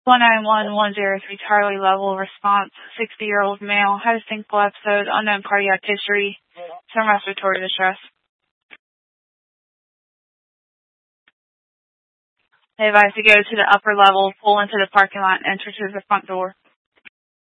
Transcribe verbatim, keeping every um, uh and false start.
one nine one one zero three Charlie, level response, sixty-year-old male, had a single episode, unknown cardiac history, some respiratory distress. They advise to go to the upper level, pull into the parking lot, and enter to the front door.